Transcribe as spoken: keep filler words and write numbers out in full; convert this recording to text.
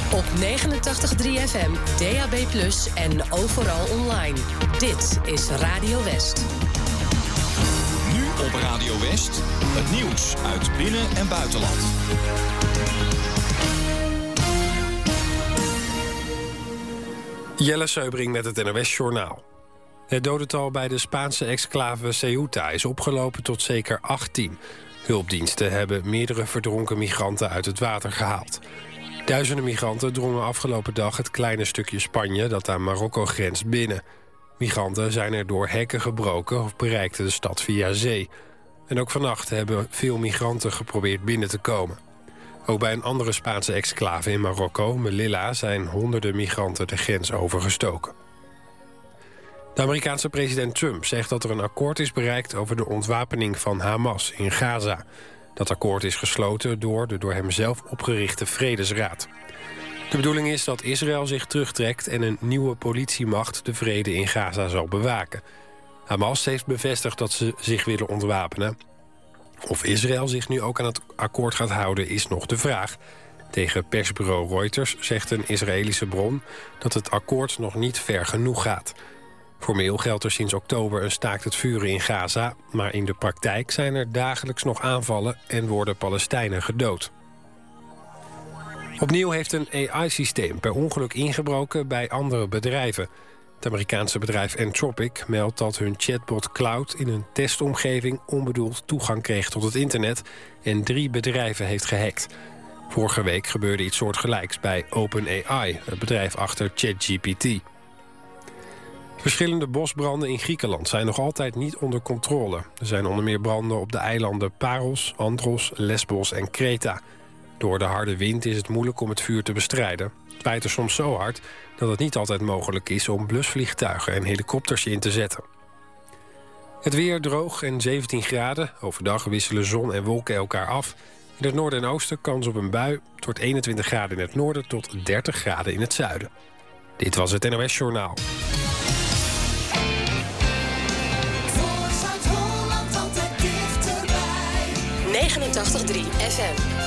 Op negenentachtig komma drie F M, D A B plus, en overal online. Dit is Radio West. Nu op Radio West, het nieuws uit binnen- en buitenland. Jelle Seubring met het N O S-journaal. Het dodental bij de Spaanse exclave Ceuta is opgelopen tot zeker achttien. Hulpdiensten hebben meerdere verdronken migranten uit het water gehaald. Duizenden migranten drongen afgelopen dag het kleine stukje Spanje dat aan Marokko grenst binnen. Migranten zijn er door hekken gebroken of bereikten de stad via zee. En ook vannacht hebben veel migranten geprobeerd binnen te komen. Ook bij een andere Spaanse exclave in Marokko, Melilla, zijn honderden migranten de grens overgestoken. De Amerikaanse president Trump zegt dat er een akkoord is bereikt over de ontwapening van Hamas in Gaza. Dat akkoord is gesloten door de door hem zelf opgerichte Vredesraad. De bedoeling is dat Israël zich terugtrekt en een nieuwe politiemacht de vrede in Gaza zal bewaken. Hamas heeft bevestigd dat ze zich willen ontwapenen. Of Israël zich nu ook aan het akkoord gaat houden is nog de vraag. Tegen persbureau Reuters zegt een Israëlische bron dat het akkoord nog niet ver genoeg gaat. Formeel geldt er sinds oktober een staakt het vuren in Gaza, maar in de praktijk zijn er dagelijks nog aanvallen en worden Palestijnen gedood. Opnieuw heeft een A I-systeem per ongeluk ingebroken bij andere bedrijven. Het Amerikaanse bedrijf Anthropic meldt dat hun chatbot Cloud in een testomgeving onbedoeld toegang kreeg tot het internet en drie bedrijven heeft gehackt. Vorige week gebeurde iets soortgelijks bij OpenAI, het bedrijf achter ChatGPT. Verschillende bosbranden in Griekenland zijn nog altijd niet onder controle. Er zijn onder meer branden op de eilanden Paros, Andros, Lesbos en Kreta. Door de harde wind is het moeilijk om het vuur te bestrijden. Het waait er soms zo hard dat het niet altijd mogelijk is om blusvliegtuigen en helikopters in te zetten. Het weer droog en zeventien graden. Overdag wisselen zon en wolken elkaar af. In het noorden en oosten kans op een bui. Het wordt eenentwintig graden in het noorden tot dertig graden in het zuiden. Dit was het N O S-journaal. negenentachtig komma drie F M.